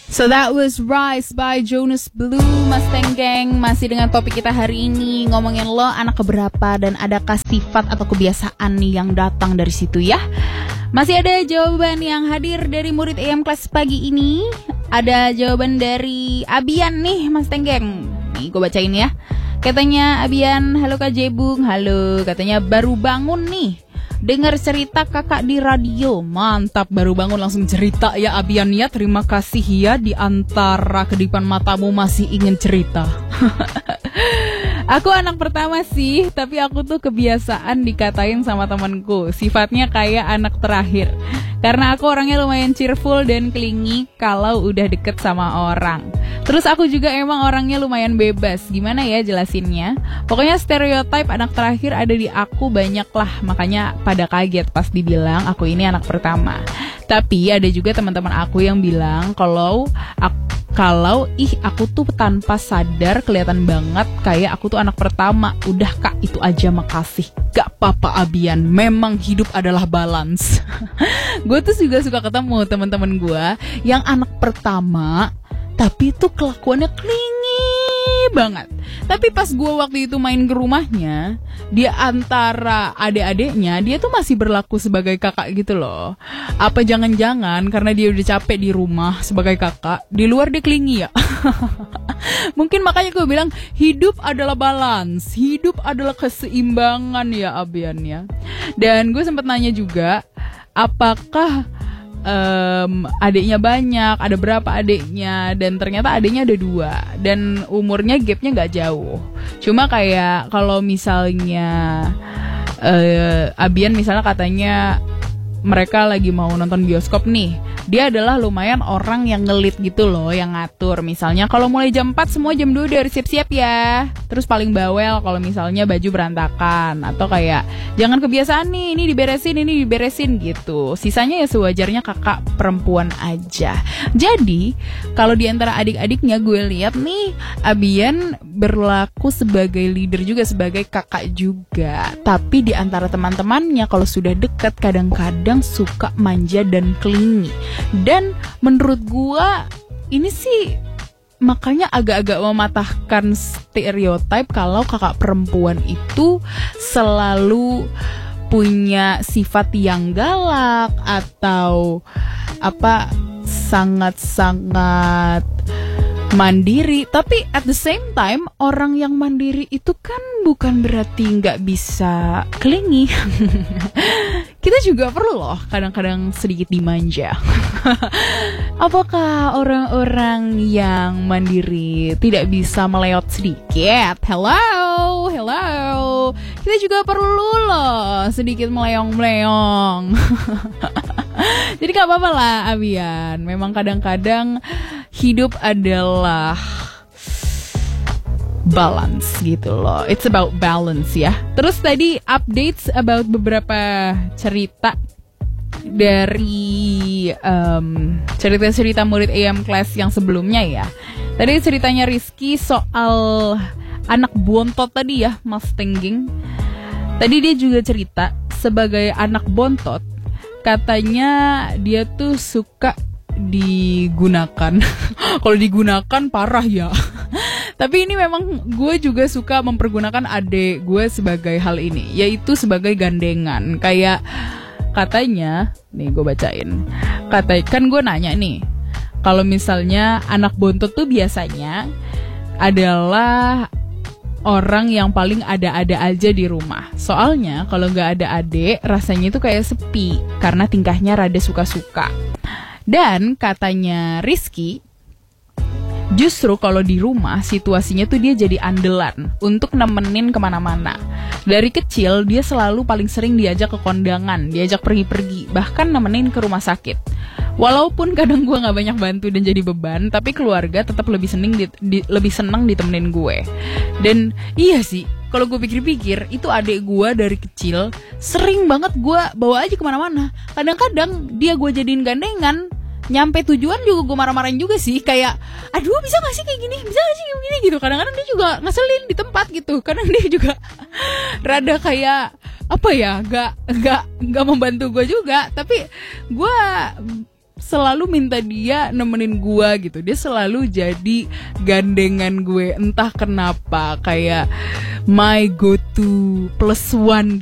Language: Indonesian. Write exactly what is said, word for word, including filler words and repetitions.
So that was Rise by Jonas Blue, Mas Tenggeng. Masih dengan topik kita hari ini, ngomongin lo anak keberapa dan adakah sifat atau kebiasaan nih yang datang dari situ ya. Masih ada jawaban yang hadir dari murid A M Class pagi ini. Ada jawaban dari Abian nih Mas Tenggeng. Nih gue bacain ya. Katanya Abian, halo Kak Jebung, halo. Katanya baru bangun nih, dengar cerita kakak di radio. Mantap, baru bangun langsung cerita ya Abian ya. Terima kasih ya, di antara kedipan matamu masih ingin cerita. Aku anak pertama sih, tapi aku tuh kebiasaan dikatain sama temanku sifatnya kayak anak terakhir. Karena aku orangnya lumayan cheerful dan clingy kalau udah deket sama orang. Terus aku juga emang orangnya lumayan bebas. Gimana ya jelasinnya? Pokoknya stereotype anak terakhir ada di aku banyak lah. Makanya pada kaget pas dibilang aku ini anak pertama. Tapi ada juga teman-teman aku yang bilang kalau aku Kalau ih aku tuh tanpa sadar kelihatan banget kayak aku tuh anak pertama. Udah Kak, itu aja makasih. Gak apa-apa Abian, memang hidup adalah balance. Gue tuh juga suka ketemu teman-teman gue yang anak pertama tapi tuh kelakuannya clingy banget. Tapi pas gue waktu itu main ke rumahnya, dia antara adik-adiknya, dia tuh masih berlaku sebagai kakak gitu loh. Apa jangan-jangan karena dia udah capek di rumah sebagai kakak, di luar dia clingy ya? Mungkin makanya gue bilang hidup adalah balance, hidup adalah keseimbangan ya Abian ya. Dan gue sempat nanya juga, apakah Um, adiknya banyak, ada berapa adiknya, dan ternyata adiknya ada dua dan umurnya gapnya nggak jauh. Cuma kayak kalau misalnya uh, Abian misalnya katanya mereka lagi mau nonton bioskop nih, dia adalah lumayan orang yang ngelit gitu loh, yang ngatur. Misalnya kalau mulai jam empat semua jam dua udah harus siap-siap ya. Terus paling bawel kalau misalnya baju berantakan, atau kayak jangan kebiasaan nih, ini diberesin, ini diberesin gitu. Sisanya ya sewajarnya kakak perempuan aja. Jadi kalau di antara adik-adiknya gue lihat nih, Abian berlaku sebagai leader juga, sebagai kakak juga. Tapi di antara teman-temannya kalau sudah deket kadang-kadang suka manja dan clingy. Dan menurut gua ini sih makanya agak-agak mematahkan stereotype kalau kakak perempuan itu selalu punya sifat yang galak atau apa sangat-sangat mandiri. Tapi at the same time orang yang mandiri itu kan bukan berarti nggak bisa clingy. Kita juga perlu loh kadang-kadang sedikit dimanja. Apakah orang-orang yang mandiri tidak bisa meleot sedikit? Hello, hello. Kita juga perlu loh sedikit meleong-meleong. Jadi gak apa-apa lah Abian. Memang kadang-kadang hidup adalah balance gitu loh. It's about balance ya. Terus tadi updates about beberapa cerita dari um, cerita-cerita murid A M Class yang sebelumnya ya. Tadi ceritanya Rizky soal anak bontot tadi ya, Mas Tengging. Tadi dia juga cerita sebagai anak bontot, katanya dia tuh suka digunakan. Kalau digunakan parah ya. Tapi ini memang gue juga suka mempergunakan adik gue sebagai hal ini, yaitu sebagai gandengan. Kayak katanya, nih gue bacain. Katanya, kan gue nanya nih, kalau misalnya anak bontot tuh biasanya adalah orang yang paling ada-ada aja di rumah. Soalnya kalau gak ada adik, rasanya tuh kayak sepi, karena tingkahnya rada suka-suka. Dan katanya Rizky, justru kalau di rumah situasinya tuh dia jadi andalan untuk nemenin kemana-mana. Dari kecil dia selalu paling sering diajak ke kondangan, diajak pergi-pergi, bahkan nemenin ke rumah sakit. Walaupun kadang gue gak banyak bantu dan jadi beban, tapi keluarga tetap lebih seneng di, di, lebih seneng ditemenin gue. Dan iya sih, kalau gue pikir-pikir, itu adik gue dari kecil sering banget gue bawa aja kemana-mana. Kadang-kadang dia gue jadiin gandengan, nyampe tujuan juga gue marah-marahin juga sih. Kayak, aduh bisa gak sih kayak gini, bisa gak sih kayak gini gitu. Kadang-kadang dia juga ngeselin di tempat gitu. Kadang dia juga rada kayak apa ya, gak, gak, gak membantu gue juga. Tapi gue selalu minta dia nemenin gue gitu. Dia selalu jadi gandengan gue, entah kenapa, kayak my go to plus one